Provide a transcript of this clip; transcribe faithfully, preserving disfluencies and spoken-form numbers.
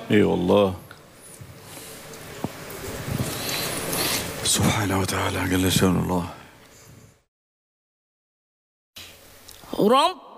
اي والله. سبحانه وتعالى جل شأن الله. رب